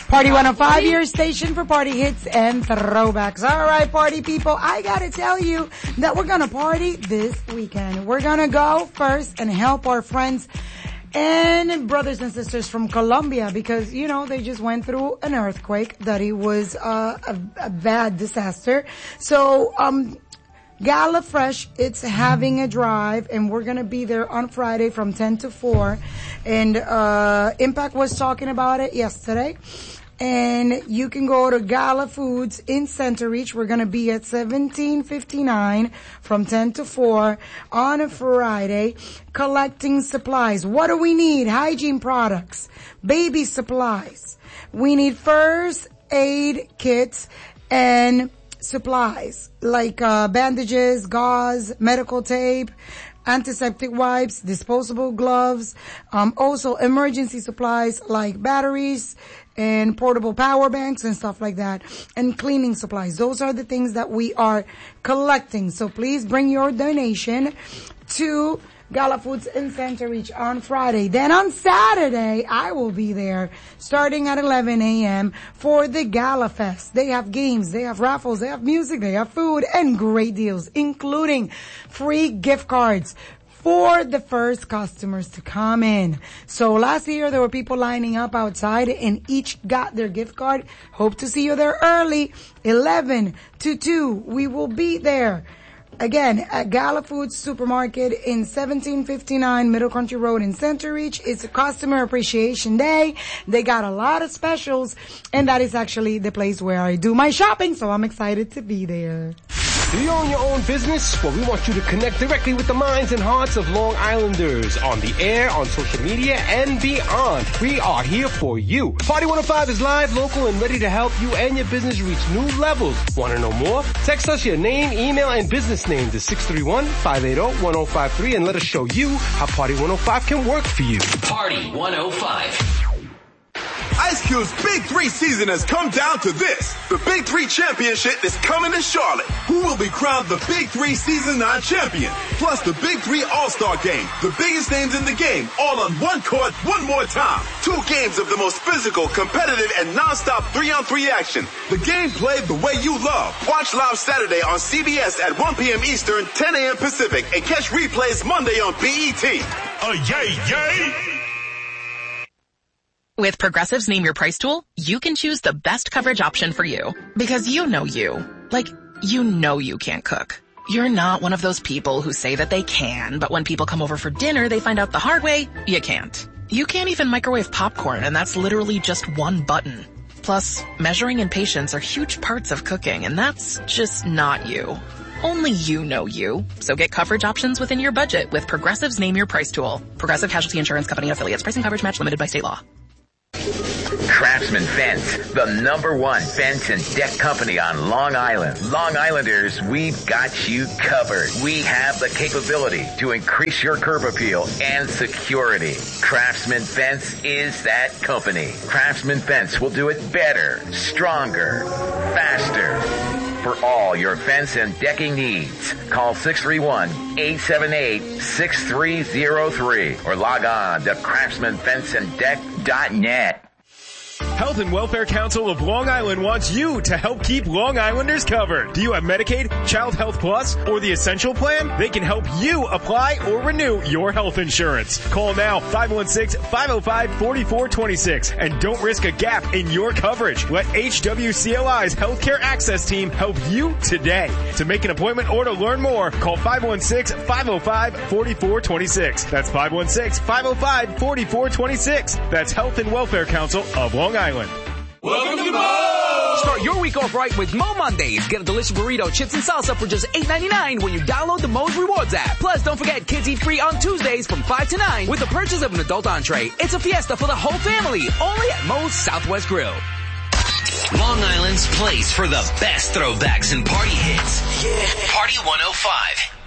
Party 105, your station for party hits and throwbacks. All right, party people, I gotta tell you that we're gonna party this weekend. We're gonna go first and help our friends and brothers and sisters from Colombia because, you know, they just went through an earthquake that it was a bad disaster. So, Gala Fresh, it's having a drive, and we're gonna be there on Friday from 10 to 4. And Impact was talking about it yesterday. And you can go to Gala Foods in Center Reach. We're gonna be at 1759 from 10 to 4 on a Friday, collecting supplies. What do we need? Hygiene products, baby supplies. We need first aid kits and supplies like bandages, gauze, medical tape, antiseptic wipes, disposable gloves, also emergency supplies like batteries and portable power banks and stuff like that, and cleaning supplies. Those are the things that we are collecting. So please bring your donation to Gala Foods in Center Reach on Friday. Then on Saturday, I will be there starting at 11 a.m. for the Gala Fest. They have games, they have raffles, they have music, they have food, and great deals, including free gift cards for the first customers to come in. So last year there were people lining up outside and each got their gift card. Hope to see you there early, 11 to 2. We will be there. Again, at Gala Foods Supermarket in 1759 Middle Country Road in Center Reach. It's a Customer Appreciation Day. They got a lot of specials, and that is actually the place where I do my shopping, so I'm excited to be there. Do you own your own business? Well, we want you to connect directly with the minds and hearts of Long Islanders on the air, on social media, and beyond. We are here for you. Party 105 is live, local, and ready to help you and your business reach new levels. Want to know more? Text us your name, email, and business name to 631-580-1053 and let us show you how Party 105 can work for you. Party 105. Ice Cube's Big 3 season has come down to this. The Big 3 Championship is coming to Charlotte. Who will be crowned the Big 3 Season 9 champion? Plus the Big 3 All-Star Game. The biggest names in the game, all on one court, one more time. 2 games of the most physical, competitive, and non-stop 3-on-3 action. The game played the way you love. Watch live Saturday on CBS at 1 p.m. Eastern, 10 a.m. Pacific, and catch replays Monday on BET. Yay, yay! With Progressive's Name Your Price tool, you can choose the best coverage option for you. Because you know you. Like, you know you can't cook. You're not one of those people who say that they can, but when people come over for dinner, they find out the hard way, you can't. You can't even microwave popcorn, and that's literally just one button. Plus, measuring and patience are huge parts of cooking, and that's just not you. Only you know you. So get coverage options within your budget with Progressive's Name Your Price tool. Progressive Casualty Insurance Company and affiliates. Pricing coverage match limited by state law. Craftsman Fence, the #1 fence and deck company on Long Island. Long Islanders, we've got you covered. We have the capability to increase your curb appeal and security. Craftsman Fence is that company. Craftsman Fence will do it better, stronger, faster. For all your fence and decking needs, call 631-878-6303 or log on to craftsmanfenceanddeck.net. Health and Welfare Council of Long Island wants you to help keep Long Islanders covered. Do you have Medicaid, Child Health Plus, or the Essential Plan? They can help you apply or renew your health insurance. Call now, 516-505-4426, and don't risk a gap in your coverage. Let HWCLI's Healthcare Access Team help you today. To make an appointment or to learn more, call 516-505-4426. That's 516-505-4426. That's Health and Welfare Council of Long Island. Welcome to Mo! Start your week off right with Mo Mondays. Get a delicious burrito, chips, and salsa for just $8.99 when you download the Mo's Rewards app. Plus, don't forget kids eat free on Tuesdays from 5 to 9 with the purchase of an adult entree. It's a fiesta for the whole family, only at Mo's Southwest Grill. Long Island's place for the best throwbacks and party hits. Yeah. Party 105.